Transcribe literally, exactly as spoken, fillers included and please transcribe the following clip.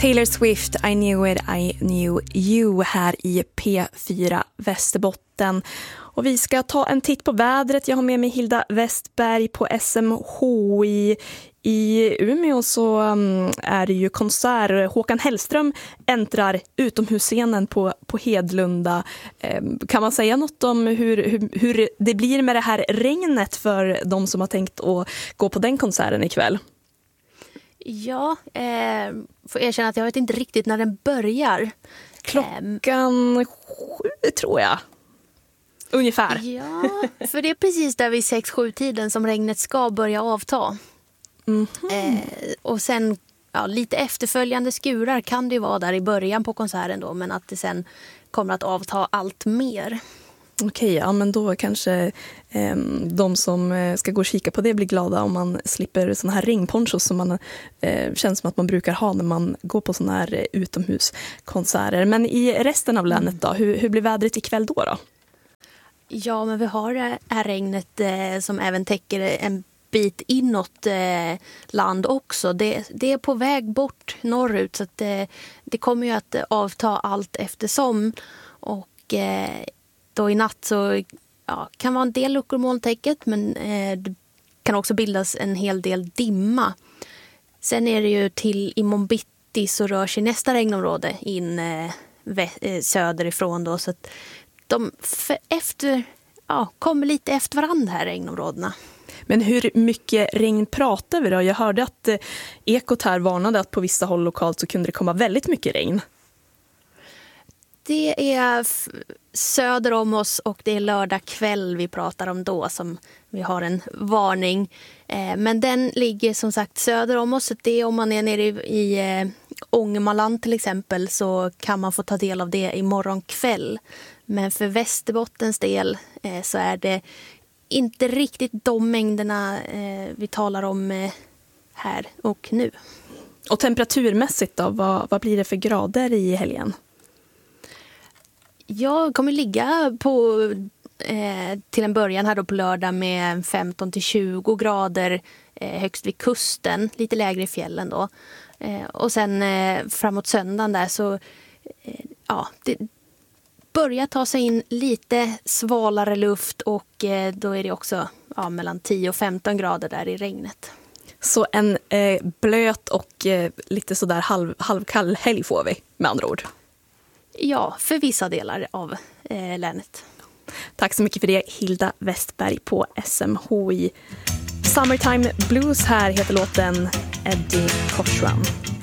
Taylor Swift, I knew it, I knew you här i P fyra Västerbotten. Och vi ska ta en titt på vädret. Jag har med mig Hilda Westberg på S M H I. I Umeå så um, är det ju konsert. Håkan Hellström äntrar utomhusscenen på, på Hedlunda. Um, kan man säga något om hur, hur, hur det blir med det här regnet för de som har tänkt att gå på den konserten ikväll? Ja, eh, får erkänna att jag vet inte riktigt när den börjar. Klockan sju tror jag. Ungefär. Ja, för det är precis där vid sex sju tiden som regnet ska börja avta. Mm-hmm. Eh, och sen ja, lite efterföljande skurar kan det ju vara där i början på konserten då, men att det sen kommer att avta allt mer. Okej, ja men då kanske eh, de som ska gå och kika på det blir glada om man slipper såna här regnponchos som man eh, känns som att man brukar ha när man går på såna här utomhuskonserter. Men i resten av länet då, hur, hur blir vädret ikväll då då? Ja, men vi har det här regnet eh, som även täcker en bit inåt eh, land också. Det, det är på väg bort norrut så att det, det kommer ju att avta allt eftersom. Och eh, då i natt så ja, kan vara en del luckor i molntäcket, men eh, det kan också bildas en hel del dimma. Sen är det ju till imorgon bitti så rör sig nästa regnområde in eh, vä- eh, söderifrån då, så att de f- efter, ja, kommer lite efter varandra här regnområdena. Men hur mycket regn pratar vi då? Jag hörde att eh, Ekot här varnade att på vissa håll lokalt så kunde det komma väldigt mycket regn. Det är f- söder om oss och det är lördag kväll vi pratar om då som vi har en varning. Eh, men den ligger som sagt söder om oss. Så det är om man är nere i, i eh, Ångermanland till exempel så kan man få ta del av det imorgon kväll. Men för Västerbottens del eh, så är det inte riktigt de mängderna eh, vi talar om eh, här och nu. Och temperaturmässigt då, vad, vad blir det för grader i helgen? Jag kommer ligga på eh, till en början här då på lördag med femton till tjugo grader eh, högst vid kusten, lite lägre i fjällen då. Eh, och sen eh, framåt söndagen där så eh, ja, det börjar ta sig in lite svalare luft och eh, då är det också ja, mellan tio och femton grader där i regnet. Så en eh, blöt och eh, lite sådär halv, halvkall helg får vi med andra ord. Ja, för vissa delar av eh, länet. Tack så mycket för det, Hilda Westberg på S M H I. Summertime Blues här heter låten Eddie Cochran.